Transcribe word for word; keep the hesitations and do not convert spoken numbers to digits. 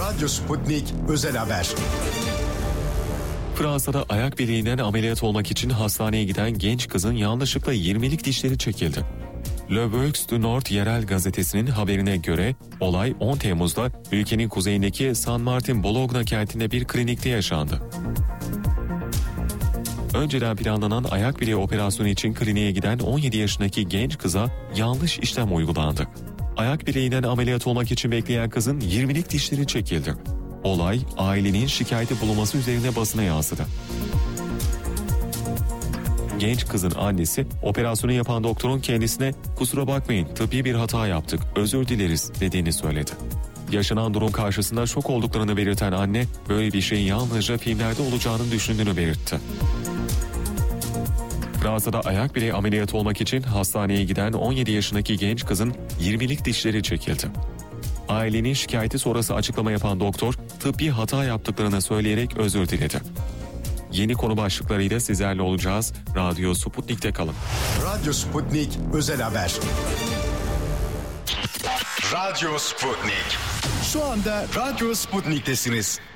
Radyo Sputnik Özel Haber. Fransa'da ayak bileğinden ameliyat olmak için hastaneye giden genç kızın yanlışlıkla yirmilik dişleri çekildi. Le Bourg du Nord yerel gazetesinin haberine göre olay on Temmuz'da ülkenin kuzeyindeki San Martin Bologna kentinde bir klinikte yaşandı. Önceden planlanan ayak bileği operasyonu için kliniğe giden on yedi yaşındaki genç kıza yanlış işlem uygulandı. Ayak bileğinden ameliyat olmak için bekleyen kızın yirmilik dişleri çekildi. Olay ailenin şikayeti bulunması üzerine basına yansıdı. Genç kızın annesi operasyonu yapan doktorun kendisine "Kusura bakmayın, tıbbi bir hata yaptık, özür dileriz" dediğini söyledi. Yaşanan durum karşısında şok olduklarını belirten anne böyle bir şeyin yalnızca filmlerde olacağını düşündüğünü belirtti. Fransa'da ayak bileği ameliyatı olmak için hastaneye giden on yedi yaşındaki genç kızın yirmilik dişleri çekildi. Ailenin şikayeti sonrası açıklama yapan doktor tıbbi hata yaptıklarını söyleyerek özür diledi. Yeni konu başlıklarıyla sizlerle olacağız. Radyo Sputnik'te kalın. Radyo Sputnik Özel Haber. Radyo Sputnik. Şu anda Radyo Sputnik'tesiniz.